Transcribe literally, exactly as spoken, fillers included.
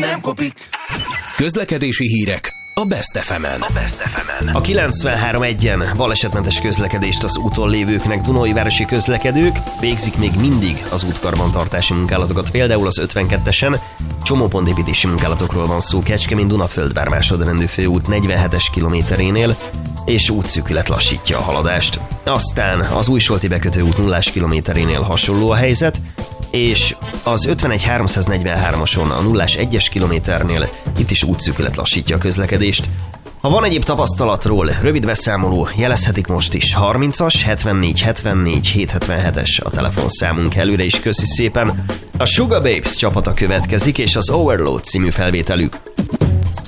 nem kopik. Közlekedési hírek a Best ef emen. A Best ef emen. A kilencvenhárom egyen balesetmentes közlekedést az úton lévőknek Dunaújvárosi Közlekedők, végzik még mindig az útkarbantartási munkálatokat, például az ötvenkettesen, csomópontépítési munkálatokról van szó Kecskemét-Dunaföldvár másodrendű főút negyvenhetes kilométerénél, és útszűkület lassítja a haladást. Aztán az Újsolti bekötőút nullás kilométerénél hasonló a helyzet, és az ötvenegy háromszáznegyvenháromason a nullás egyes kilométernél itt is útszűkület lassítja a közlekedést. Ha van egyéb tapasztalatról rövid beszámoló, jelezhetik most is harmincas hetvennégy hetvennégy hétszázhetvenhetes a telefonszámunk. Előre is köszi szépen. A Sugababes csapata következik, és az Overload című felvételük.